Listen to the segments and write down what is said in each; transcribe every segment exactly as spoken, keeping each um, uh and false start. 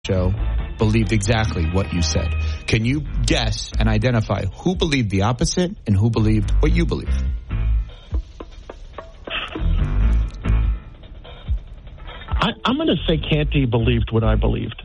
show believed exactly what you said. Can you guess and identify who believed the opposite and who believed what you believe? I, I'm going to say Canty believed what I believed.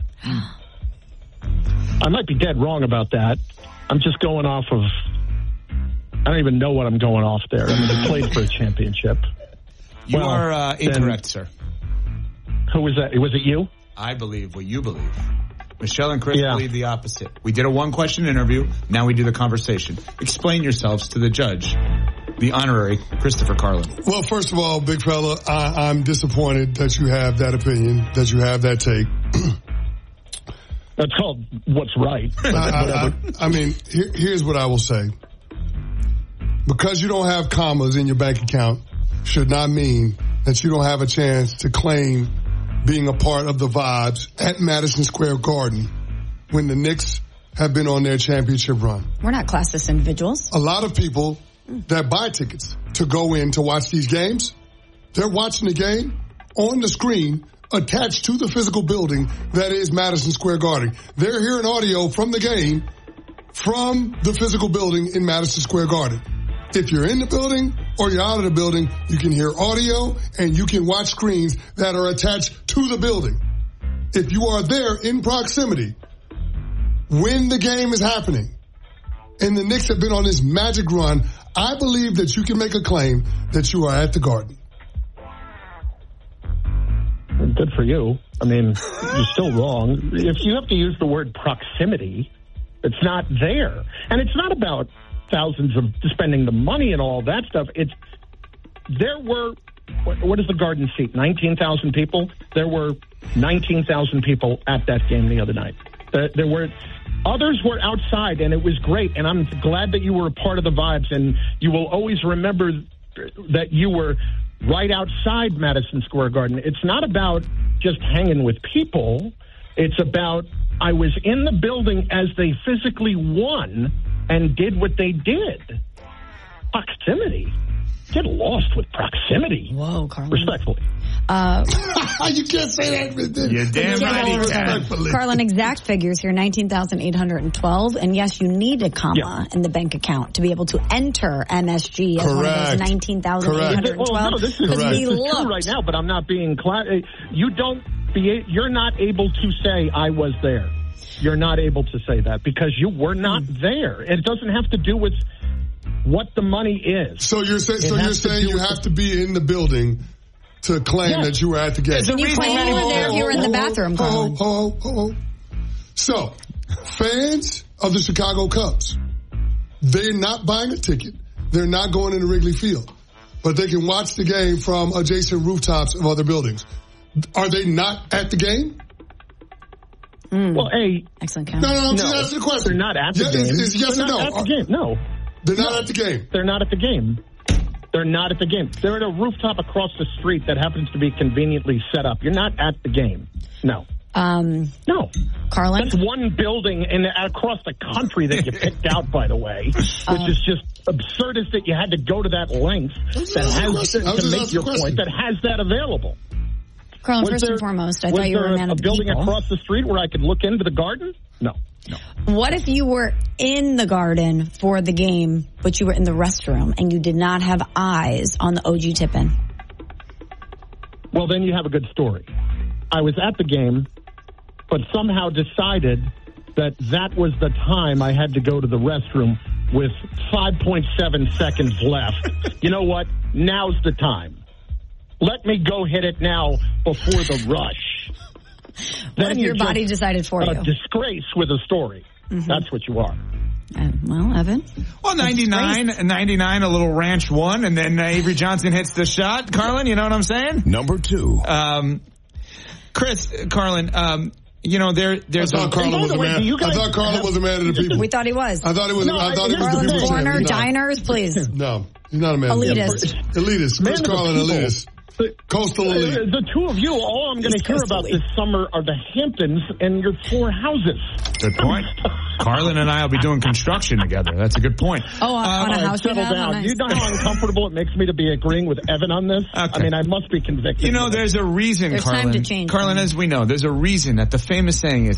I might be dead wrong about that. I'm just going off of... I don't even know what I'm going off there. I mean, they played for a championship. You well, are uh, incorrect, then, sir. Who was that? Was it you? I believe what you believe. Michelle and Chris yeah. believe the opposite. We did a one-question interview. Now we do the conversation. Explain yourselves to the judge, the honorary Christopher Carlin. Well, first of all, big fella, I, I'm disappointed that you have that opinion, that you have that take. That's called what's right. I, I, I, I mean, here, here's what I will say. Because you don't have commas in your bank account should not mean that you don't have a chance to claim being a part of the vibes at Madison Square Garden when the Knicks have been on their championship run. We're not classist individuals. A lot of people that buy tickets to go in to watch these games, they're watching the game on the screen attached to the physical building that is Madison Square Garden. They're hearing audio from the game from the physical building in Madison Square Garden. If you're in the building or you're out of the building, you can hear audio and you can watch screens that are attached to the building. If you are there in proximity when the game is happening and the Knicks have been on this magic run, I believe that you can make a claim that you are at the Garden. Good for you. I mean, you're still wrong. If you have to use the word proximity, it's not there. And it's not about thousands of spending the money and all that stuff. It's there were what, what is the Garden seat? nineteen thousand people. There were nineteen thousand people at that game the other night. There, there were others were outside, and it was great. And I'm glad that you were a part of the vibes. And you will always remember that you were right outside Madison Square Garden. It's not about just hanging with people. It's about I was in the building as they physically won and did what they did. Proximity. Get lost with proximity. Whoa, Carlin. Respectfully. Uh, you can't say that. You're damn right you can. Carlin, exact figures here, nineteen thousand eight hundred twelve. And yes, you need a comma yeah. in the bank account to be able to enter M S G as Correct. one of those nineteen thousand eight hundred twelve. Well, no, this is, Correct. this is true right now, but I'm not being... Cla- you don't be... You're not able to say, I was there. You're not able to say that because you were not there. It doesn't have to do with what the money is. So you're saying, so you're saying you have to be in the building to claim yes. that you were at the game. Can you claim you were there if you were in the bathroom, Carlin? Oh, oh, oh, oh. So, fans of the Chicago Cubs, they're not buying a ticket. They're not going into Wrigley Field. But they can watch the game from adjacent rooftops of other buildings. Are they not at the game? Mm. Well, A... Excellent count. No, no, no, I'm no, just asking the question. They're not at the yeah, game. Is, is yes they're or not no? at the game. No. They're not no. at the game. They're not at the game. They're not at the game. They're at a rooftop across the street that happens to be conveniently set up. You're not at the game. No. Um, no. Carlin? That's one building in, across the country that you picked out, by the way, which uh, is just absurdist that you had to go to that length that has to, to make your point, that has that available. Carlin, was first there, and foremost, I thought you were a man a of the building people. across the street where I could look into the Garden? No. No. What if you were in the Garden for the game, but you were in the restroom and you did not have eyes on the O G tip-in? Well, then you have a good story. I was at the game, but somehow decided that that was the time I had to go to the restroom with five point seven seconds left. You know what? Now's the time. Let me go hit it now before the rush. What if your body just decided for a you? A disgrace with a story. Mm-hmm. That's what you are. Uh, well, Evan? Well, ninety-nine, ninety-nine, a little ranch one, and then uh, Avery Johnson hits the shot. Carlin, you know what I'm saying? Number two. Um, Chris, Carlin, um, you know, there, there's I thought a... Carlin was a man. I thought Carlin was a man of the people. We thought he was. I thought he was, no, I thought he was Carlin's the people. corner, no. diners, please. No, he's not a man. Elitist. Elitist. Chris Carlin, elitist. Coastal Elite. The two of you, all I'm going to hear about this summer are the Hamptons and your four houses. Good point. Carlin and I will be doing construction together. That's a good point. Oh, on, Uh, on a house we Settle have? Oh, down. nice. You know how uncomfortable it makes me to be agreeing with Evan on this? Okay. I mean, I must be convicted. You know, there's a reason, There's Carlin. time to change. Carlin, as we know, there's a reason that the famous saying is,